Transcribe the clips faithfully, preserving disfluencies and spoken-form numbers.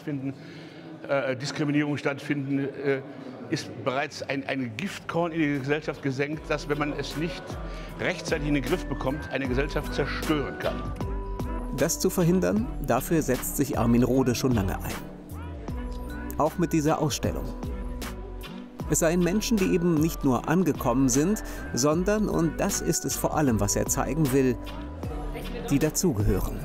stattfinden, äh, Diskriminierungen stattfinden, äh, ist bereits ein, ein Giftkorn in die Gesellschaft gesenkt, das, wenn man es nicht rechtzeitig in den Griff bekommt, eine Gesellschaft zerstören kann. Das zu verhindern, dafür setzt sich Armin Rohde schon lange ein. Auch mit dieser Ausstellung. Es seien Menschen, die eben nicht nur angekommen sind, sondern, und das ist es vor allem, was er zeigen will, die dazugehören.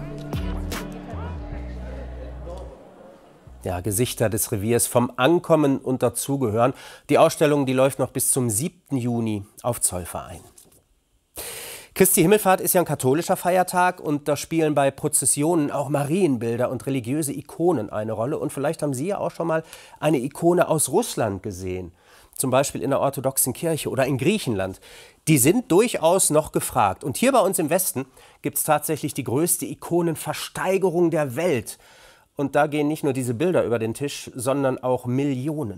Ja, Gesichter des Reviers, vom Ankommen und Dazugehören. Die Ausstellung, die läuft noch bis zum siebten Juni auf Zollverein. Christi Himmelfahrt ist ja ein katholischer Feiertag und da spielen bei Prozessionen auch Marienbilder und religiöse Ikonen eine Rolle. Und vielleicht haben Sie ja auch schon mal eine Ikone aus Russland gesehen, zum Beispiel in der orthodoxen Kirche oder in Griechenland. Die sind durchaus noch gefragt. Und hier bei uns im Westen gibt es tatsächlich die größte Ikonenversteigerung der Welt. Und da gehen nicht nur diese Bilder über den Tisch, sondern auch Millionen.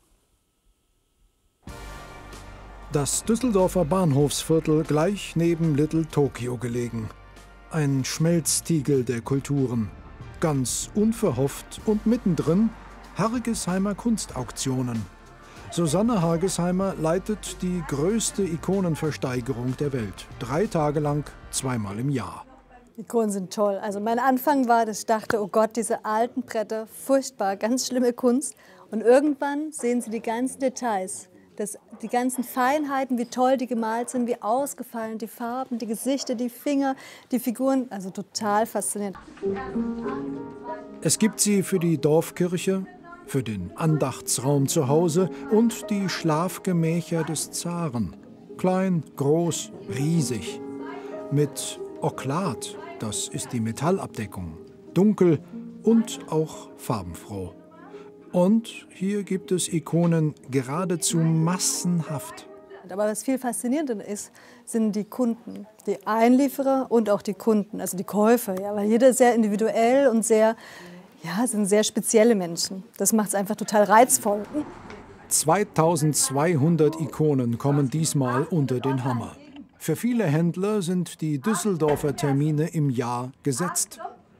Das Düsseldorfer Bahnhofsviertel gleich neben Little Tokyo gelegen. Ein Schmelztiegel der Kulturen. Ganz unverhofft und mittendrin Hargesheimer Kunstauktionen. Susanne Hargesheimer leitet die größte Ikonenversteigerung der Welt. Drei Tage lang, zweimal im Jahr. Ikonen sind toll. Also mein Anfang war, dass ich dachte, oh Gott, diese alten Bretter, furchtbar, ganz schlimme Kunst. Und irgendwann sehen Sie die ganzen Details, das, die ganzen Feinheiten, wie toll die gemalt sind, wie ausgefallen die Farben, die Gesichter, die Finger, die Figuren. Also total faszinierend. Es gibt sie für die Dorfkirche, für den Andachtsraum zu Hause und die Schlafgemächer des Zaren. Klein, groß, riesig. Mit Oklat, das ist die Metallabdeckung. Dunkel und auch farbenfroh. Und hier gibt es Ikonen geradezu massenhaft. Aber was viel faszinierender ist, sind die Kunden, die Einlieferer und auch die Kunden, also die Käufer. Ja, weil jeder sehr individuell und sehr, ja, sind sehr spezielle Menschen. Das macht es einfach total reizvoll. zweitausendzweihundert Ikonen kommen diesmal unter den Hammer. Für viele Händler sind die Düsseldorfer Termine im Jahr gesetzt.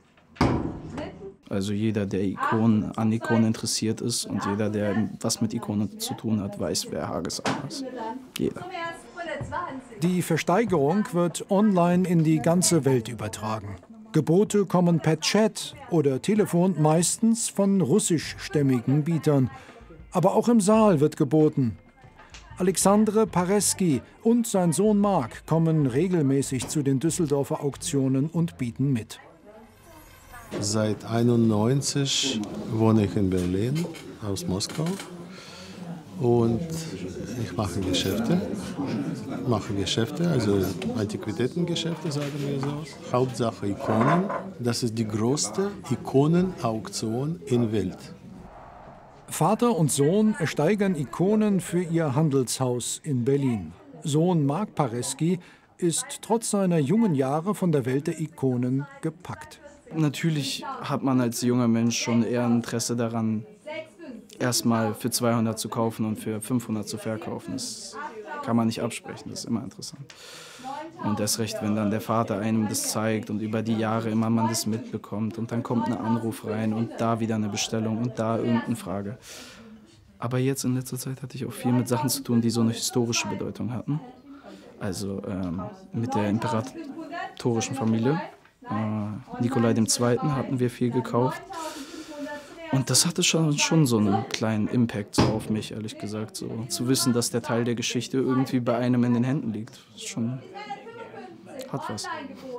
Also jeder, der Ikonen, an Ikonen interessiert ist und jeder, der was mit Ikonen zu tun hat, weiß, wer Hargesheimer ist. Jeder. Die Versteigerung wird online in die ganze Welt übertragen. Gebote kommen per Chat oder Telefon meistens von russischstämmigen Bietern. Aber auch im Saal wird geboten. Alexandre Pareski und sein Sohn Marc kommen regelmäßig zu den Düsseldorfer Auktionen und bieten mit. Seit einundneunzig wohne ich in Berlin, aus Moskau. Und ich mache Geschäfte, mache Geschäfte, also Antiquitätengeschäfte, sagen wir so. Hauptsache Ikonen. Das ist die größte Ikonenauktion in der Welt. Vater und Sohn ersteigern Ikonen für ihr Handelshaus in Berlin. Sohn Marc Pareski ist trotz seiner jungen Jahre von der Welt der Ikonen gepackt. Natürlich hat man als junger Mensch schon eher Interesse daran, erstmal für zweihundert zu kaufen und für fünfhundert zu verkaufen. Das kann man nicht absprechen, das ist immer interessant. Und erst recht, wenn dann der Vater einem das zeigt und über die Jahre immer man das mitbekommt und dann kommt ein Anruf rein und da wieder eine Bestellung und da irgendeine Frage. Aber jetzt in letzter Zeit hatte ich auch viel mit Sachen zu tun, die so eine historische Bedeutung hatten. Also ähm, mit der imperatorischen Familie. Äh, Nikolai der Zweite hatten wir viel gekauft. Und das hatte schon, schon so einen kleinen Impact so auf mich, ehrlich gesagt. So, zu wissen, dass der Teil der Geschichte irgendwie bei einem in den Händen liegt, ist schon, hat was.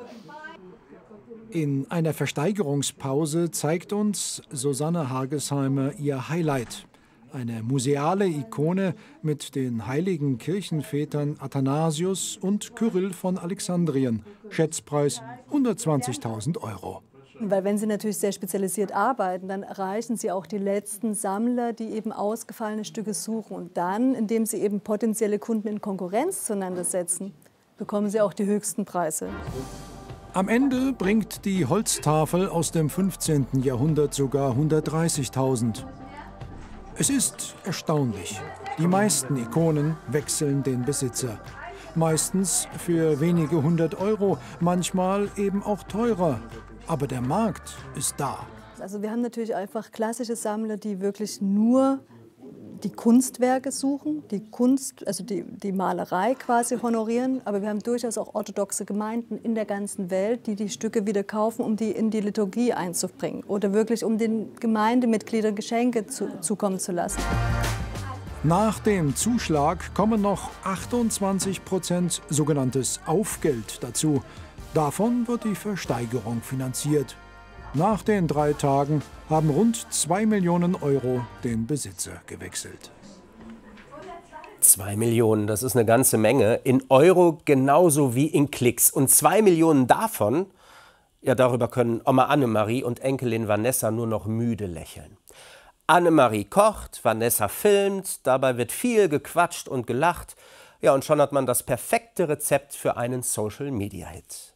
In einer Versteigerungspause zeigt uns Susanne Hargesheimer ihr Highlight. Eine museale Ikone mit den heiligen Kirchenvätern Athanasius und Kyrill von Alexandrien. Schätzpreis hundertzwanzigtausend Euro. Weil wenn Sie natürlich sehr spezialisiert arbeiten, dann erreichen Sie auch die letzten Sammler, die eben ausgefallene Stücke suchen. Und dann, indem Sie eben potenzielle Kunden in Konkurrenz zueinander setzen, bekommen Sie auch die höchsten Preise. Am Ende bringt die Holztafel aus dem fünfzehnten Jahrhundert sogar hundertdreißigtausend. Es ist erstaunlich. Die meisten Ikonen wechseln den Besitzer. Meistens für wenige hundert Euro, manchmal eben auch teurer. Aber der Markt ist da. Also wir haben natürlich einfach klassische Sammler, die wirklich nur die Kunstwerke suchen, die Kunst, also die, die Malerei quasi honorieren. Aber wir haben durchaus auch orthodoxe Gemeinden in der ganzen Welt, die die Stücke wieder kaufen, um die in die Liturgie einzubringen oder wirklich um den Gemeindemitgliedern Geschenke zu, zukommen zu lassen. Nach dem Zuschlag kommen noch achtundzwanzig Prozent sogenanntes Aufgeld dazu. Davon wird die Versteigerung finanziert. Nach den drei Tagen haben rund zwei Millionen Euro den Besitzer gewechselt. Zwei Millionen, das ist eine ganze Menge. In Euro genauso wie in Klicks. Und zwei Millionen davon, ja, darüber können Oma Annemarie und Enkelin Vanessa nur noch müde lächeln. Annemarie kocht, Vanessa filmt, dabei wird viel gequatscht und gelacht. Ja, und schon hat man das perfekte Rezept für einen Social-Media-Hit.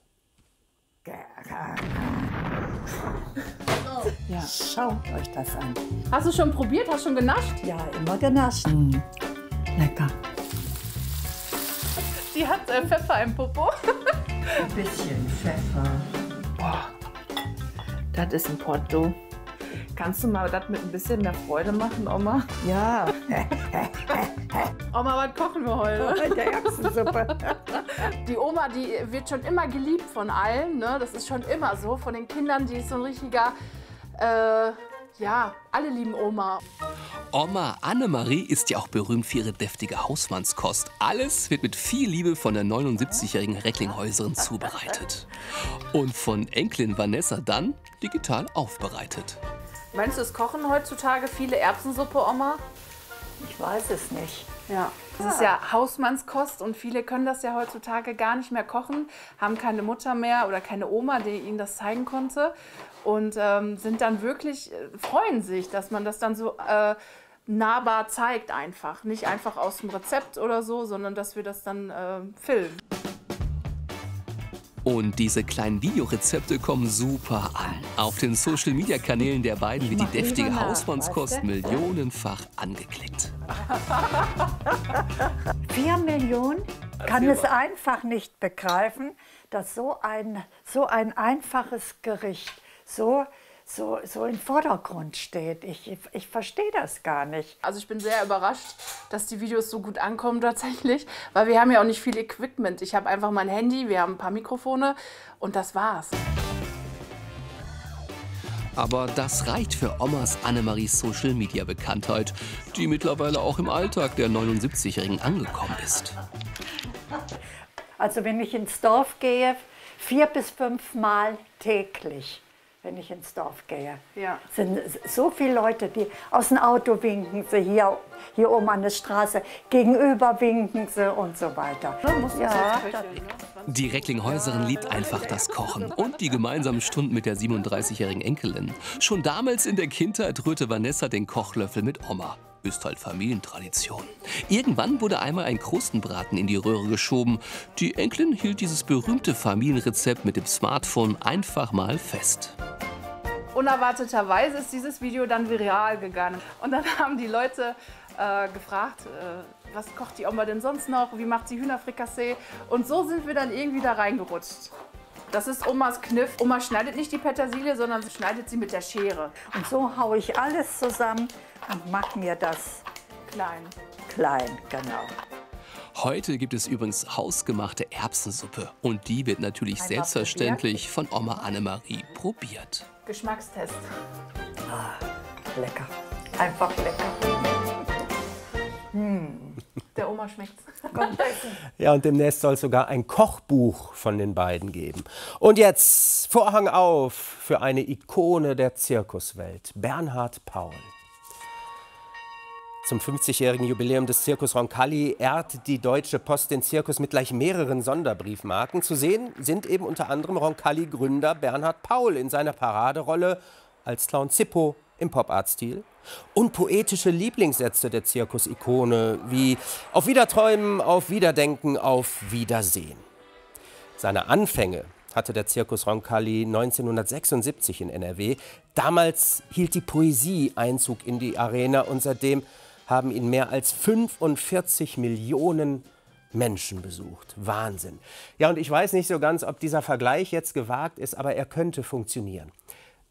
Ja, schaut euch das an. Hast du schon probiert? Hast du schon genascht? Ja, immer genascht. Mm. Lecker. Sie hat äh, Pfeffer im Popo. Ein bisschen Pfeffer. Boah, das ist ein Porto. Kannst du mal das mit ein bisschen mehr Freude machen, Oma? Ja. Oma, was kochen wir heute? Der Erbsensuppe. Die Oma, die wird schon immer geliebt von allen. Ne? Das ist schon immer so. Von den Kindern, die ist so ein richtiger... Äh, ja, alle lieben Oma. Oma Annemarie ist ja auch berühmt für ihre deftige Hausmannskost. Alles wird mit viel Liebe von der neunundsiebzigjährigen Recklinghäuserin zubereitet. Und von Enkelin Vanessa dann digital aufbereitet. Meinst du, es kochen heutzutage viele Erbsensuppe, Oma? Ich weiß es nicht. Ja, das ist ja Hausmannskost und viele können das ja heutzutage gar nicht mehr kochen, haben keine Mutter mehr oder keine Oma, die ihnen das zeigen konnte und ähm, sind dann wirklich, äh, freuen sich, dass man das dann so äh, nahbar zeigt einfach. Nicht einfach aus dem Rezept oder so, sondern dass wir das dann äh, filmen. Und diese kleinen Videorezepte kommen super an. Auf den Social-Media-Kanälen der beiden wird die deftige Hausmannskost millionenfach angeklickt. Vier Millionen? Kann es einfach nicht begreifen, dass so ein, so ein einfaches Gericht so, so, so im Vordergrund steht. Ich, ich verstehe das gar nicht. Also ich bin sehr überrascht, dass die Videos so gut ankommen tatsächlich, weil wir haben ja auch nicht viel Equipment. Ich habe einfach mein Handy, wir haben ein paar Mikrofone und das war's. Aber das reicht für Omas Annemaries Social-Media-Bekanntheit, die mittlerweile auch im Alltag der neunundsiebzigjährigen angekommen ist. Also wenn ich ins Dorf gehe, vier bis fünf Mal täglich. Wenn ich ins Dorf gehe. Ja. Sind so viele Leute, die aus dem Auto winken sie, hier, hier oben an der Straße, gegenüber winken sie und so weiter. Ja, die Recklinghäuserin liebt einfach das Kochen und die gemeinsamen Stunden mit der siebenunddreißigjährigen Enkelin. Schon damals in der Kindheit rührte Vanessa den Kochlöffel mit Oma. Ist halt Familientradition. Irgendwann wurde einmal ein Krustenbraten in die Röhre geschoben. Die Enkelin hielt dieses berühmte Familienrezept mit dem Smartphone einfach mal fest. Unerwarteterweise ist dieses Video dann viral gegangen. Und dann haben die Leute äh, gefragt, äh, was kocht die Oma denn sonst noch? Wie macht sie Hühnerfrikassee? Und so sind wir dann irgendwie da reingerutscht. Das ist Omas Kniff. Oma schneidet nicht die Petersilie, sondern sie schneidet sie mit der Schere. Und so haue ich alles zusammen und mache mir das klein. Klein, genau. Heute gibt es übrigens hausgemachte Erbsensuppe. Und die wird natürlich Einfach selbstverständlich von Oma Annemarie probiert. Geschmackstest. Ah, lecker. Einfach lecker. Hm. Der Oma schmeckt's. Ja, und demnächst soll es sogar ein Kochbuch von den beiden geben. Und jetzt Vorhang auf für eine Ikone der Zirkuswelt, Bernhard Paul. Zum fünfzigjährigen Jubiläum des Circus Roncalli ehrt die Deutsche Post den Zirkus mit gleich mehreren Sonderbriefmarken. Zu sehen sind eben unter anderem Roncalli-Gründer Bernhard Paul in seiner Paraderolle als Clown Zippo im Pop-Art-Stil und poetische Lieblingssätze der Zirkusikone wie auf Wiederträumen, auf Wiederdenken, auf Wiedersehen. Seine Anfänge hatte der Circus Roncalli neunzehnhundertsechsundsiebzig in N R W. Damals hielt die Poesie Einzug in die Arena und seitdem haben ihn mehr als fünfundvierzig Millionen Menschen besucht. Wahnsinn. Ja, und ich weiß nicht so ganz, ob dieser Vergleich jetzt gewagt ist, aber er könnte funktionieren.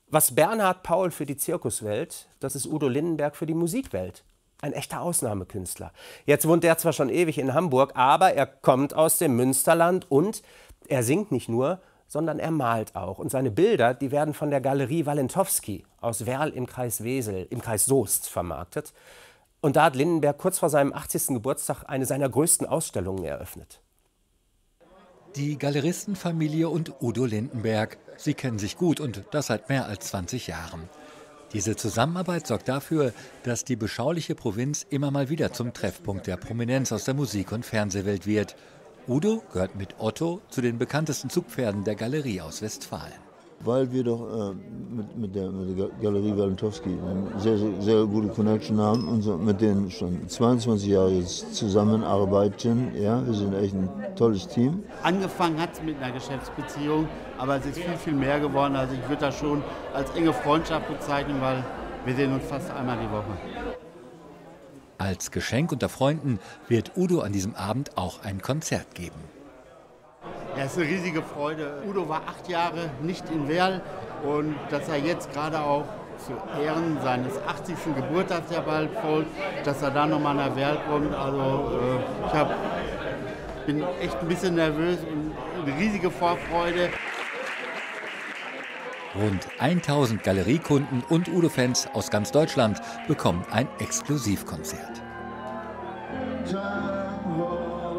Was Bernhard Paul für die Zirkuswelt, das ist Udo Lindenberg für die Musikwelt. Ein echter Ausnahmekünstler. Jetzt wohnt er zwar schon ewig in Hamburg, aber er kommt aus dem Münsterland und er singt nicht nur, sondern er malt auch. Und seine Bilder, die werden von der Galerie Walentowski aus Werl im Kreis Wesel, im Kreis Soest vermarktet. Und da hat Lindenberg kurz vor seinem achtzigsten Geburtstag eine seiner größten Ausstellungen eröffnet. Die Galeristenfamilie und Udo Lindenberg. Sie kennen sich gut und das seit mehr als zwanzig Jahren. Diese Zusammenarbeit sorgt dafür, dass die beschauliche Provinz immer mal wieder zum Treffpunkt der Prominenz aus der Musik- und Fernsehwelt wird. Udo gehört mit Otto zu den bekanntesten Zugpferden der Galerie aus Westfalen. Weil wir doch äh, mit, mit, der, mit der Galerie Walentowski eine sehr, sehr, sehr gute Connection haben und so, mit denen schon zweiundzwanzig Jahre jetzt zusammenarbeiten. Ja, wir sind echt ein tolles Team. Angefangen hat es mit einer Geschäftsbeziehung, aber es ist viel, viel mehr geworden. Also ich würde das schon als enge Freundschaft bezeichnen, weil wir sehen uns fast einmal die Woche. Als Geschenk unter Freunden wird Udo an diesem Abend auch ein Konzert geben. Ja, es ist eine riesige Freude. Udo war acht Jahre nicht in Werl und dass er jetzt gerade auch zu Ehren seines achtzigsten Geburtstags, der bald folgt, dass er da nochmal nach Werl kommt. Also äh, ich hab, bin echt ein bisschen nervös und eine riesige Vorfreude. Rund tausend Galeriekunden und Udo-Fans aus ganz Deutschland bekommen ein Exklusivkonzert.